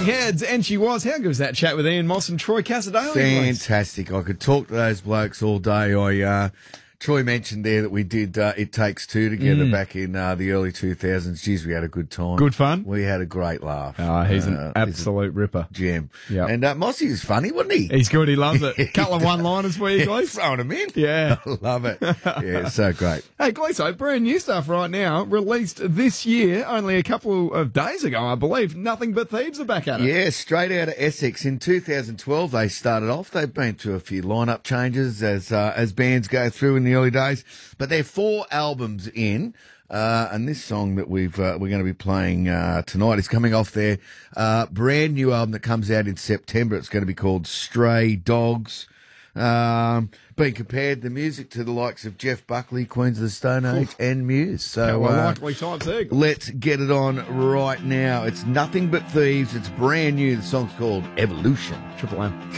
Heads, and she was. How good was that chat with Ian Moss and Troy Casadale? Fantastic. I could talk to those blokes all day. Troy mentioned there that we did It Takes Two together back in the early 2000s. Geez, we had a good time. Good fun? We had a great laugh. Oh, he's an absolute ripper. Gem. Yep. And Mossy was funny, wasn't he? He's good. He loves it. Couple of one-liners for you, Gleese. Throwing them in. Yeah. I love it. Yeah, so great. Hey, Gleeso, brand new stuff right now, released this year, only a couple of days ago, I believe. Nothing But Thieves are back at it. Yeah, straight out of Essex. In 2012, they started off. They've been through a few lineup changes as bands go through in the early days. But they're 4 albums in, and this song that we're going to be playing tonight is coming off their brand new album that comes out in September. It's going to be called Stray Dogs. Being compared the music to the likes of Jeff Buckley, Queens of the Stone Age, and Muse. So likely times there. let's get it on right now. It's Nothing But Thieves. It's brand new. The song's called Evolution. Triple M.